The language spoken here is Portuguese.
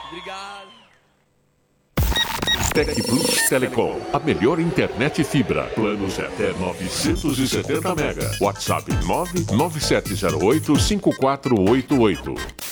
Obrigado. Tec Plus Telecom, a melhor internet fibra. Planos até 970 mega. WhatsApp 997085488.